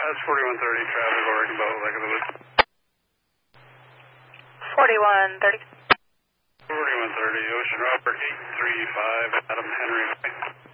That's 4130, traffic, Oregon Boat, Lake of the Woods. 4130. 4130, Ocean Robert 835, Adam Henry.